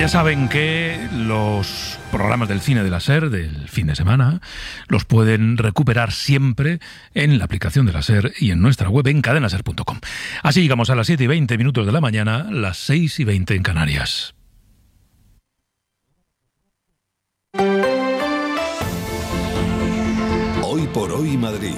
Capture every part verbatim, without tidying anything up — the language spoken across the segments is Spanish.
Ya saben que los programas del cine de la SER del fin de semana los pueden recuperar siempre en la aplicación de la SER y en nuestra web en cadena ser punto com. Así llegamos a las siete y veinte minutos de la mañana, las seis y veinte en Canarias. Hoy por hoy Madrid.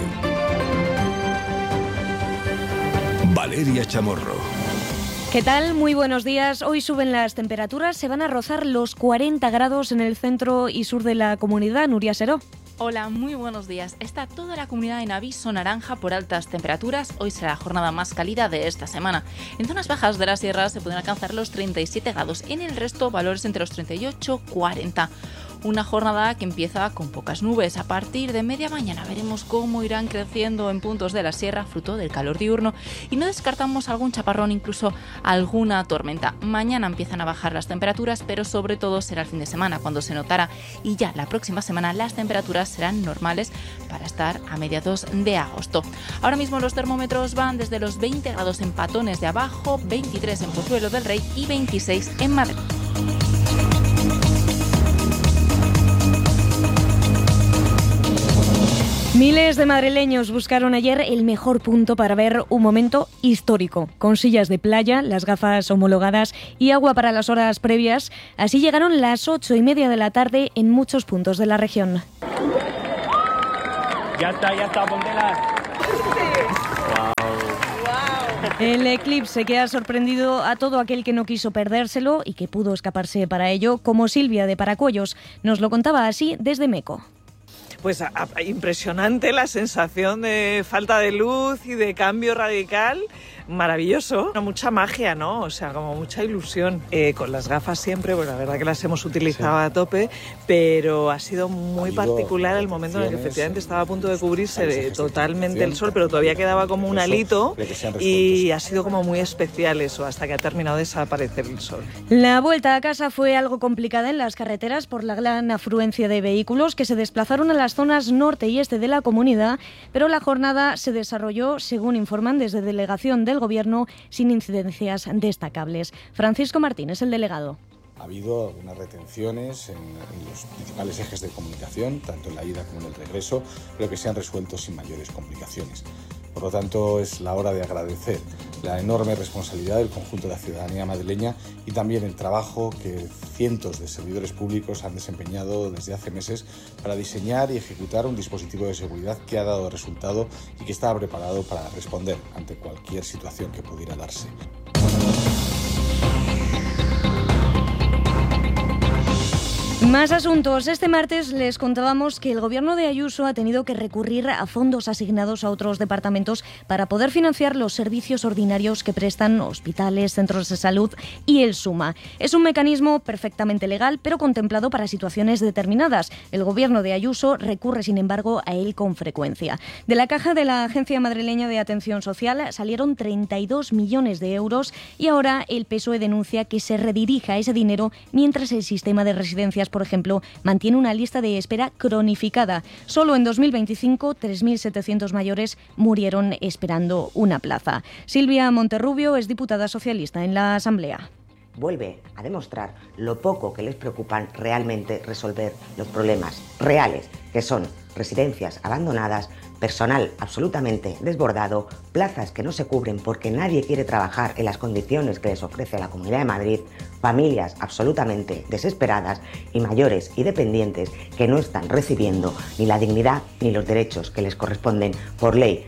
Valeria Chamorro. ¿Qué tal? Muy buenos días. Hoy suben las temperaturas, se van a rozar los cuarenta grados en el centro y sur de la comunidad. Nuria Seró. Hola, muy buenos días. Está toda la comunidad en aviso naranja por altas temperaturas. Hoy será la jornada más cálida de esta semana. En zonas bajas de la sierra se pueden alcanzar los treinta y siete grados. En el resto, valores entre los treinta y ocho y cuarenta. Una jornada que empieza con pocas nubes. A partir de media mañana veremos cómo irán creciendo en puntos de la sierra, fruto del calor diurno, y no descartamos algún chaparrón, incluso alguna tormenta. Mañana empiezan a bajar las temperaturas, pero sobre todo será el fin de semana cuando se notará, y ya la próxima semana las temperaturas serán normales para estar a mediados de agosto. Ahora mismo los termómetros van desde los veinte grados en Patones de Abajo, veintitrés en Pozuelo del Rey y veintiséis en Madrid. Miles de madrileños buscaron ayer el mejor punto para ver un momento histórico, con sillas de playa, las gafas homologadas y agua para las horas previas. Así llegaron las ocho y media de la tarde en muchos puntos de la región. Ya está, ya está, póntelas. El eclipse que ha sorprendido a todo aquel que no quiso perdérselo y que pudo escaparse para ello, como Silvia de Paracuellos. Nos lo contaba así desde Meco. Pues a, a, impresionante la sensación de falta de luz y de cambio radical, maravilloso, mucha magia, ¿no? O sea, como mucha ilusión. Eh, con las gafas siempre, pues la verdad que las hemos utilizado sí. a tope, pero ha sido muy particular el momento en el que efectivamente estaba a punto de cubrirse de, totalmente el sol, pero todavía quedaba como un alito y ha sido como muy especial eso, hasta que ha terminado de desaparecer el sol. La vuelta a casa fue algo complicada en las carreteras por la gran afluencia de vehículos que se desplazaron a las zonas norte y este de la comunidad, pero la jornada se desarrolló, según informan desde delegación del Gobierno, sin incidencias destacables. Francisco Martínez, el delegado. Ha habido algunas retenciones en, en los principales ejes de comunicación, tanto en la ida como en el regreso, pero que se han resuelto sin mayores complicaciones. Por lo tanto, es la hora de agradecer la enorme responsabilidad del conjunto de la ciudadanía madrileña y también el trabajo que cientos de servidores públicos han desempeñado desde hace meses para diseñar y ejecutar un dispositivo de seguridad que ha dado resultado y que estaba preparado para responder ante cualquier situación que pudiera darse. Más asuntos. Este martes les contábamos que el gobierno de Ayuso ha tenido que recurrir a fondos asignados a otros departamentos para poder financiar los servicios ordinarios que prestan hospitales, centros de salud y el SUMA. Es un mecanismo perfectamente legal, pero contemplado para situaciones determinadas. El gobierno de Ayuso recurre, sin embargo, a él con frecuencia. De la caja de la Agencia Madrileña de Atención Social salieron treinta y dos millones de euros y ahora el P S O E denuncia que se redirija ese dinero mientras el sistema de residencias, por ejemplo, mantiene una lista de espera cronificada. Solo en dos mil veinticinco, tres mil setecientos mayores murieron esperando una plaza. Silvia Monterrubio es diputada socialista en la Asamblea. Vuelve a demostrar lo poco que les preocupan realmente resolver los problemas reales, que son residencias abandonadas, personal absolutamente desbordado, plazas que no se cubren porque nadie quiere trabajar en las condiciones que les ofrece la Comunidad de Madrid, familias absolutamente desesperadas y mayores y dependientes que no están recibiendo ni la dignidad ni los derechos que les corresponden por ley.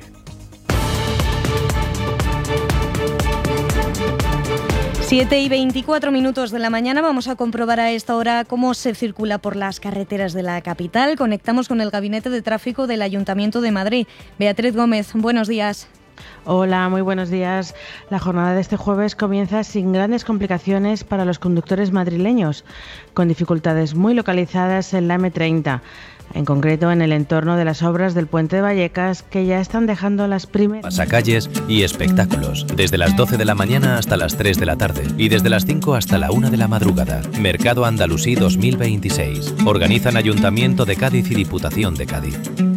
siete y veinticuatro minutos de la mañana. Vamos a comprobar a esta hora cómo se circula por las carreteras de la capital. Conectamos con el Gabinete de Tráfico del Ayuntamiento de Madrid. Beatriz Gómez, buenos días. Hola, muy buenos días. La jornada de este jueves comienza sin grandes complicaciones para los conductores madrileños, con dificultades muy localizadas en la eme treinta. En concreto en el entorno de las obras del Puente de Vallecas, que ya están dejando las primeras... Pasacalles y espectáculos, desde las doce de la mañana hasta las tres de la tarde y desde las cinco hasta la una de la madrugada. Mercado Andalusí dos mil veintiséis. Organizan Ayuntamiento de Cádiz y Diputación de Cádiz.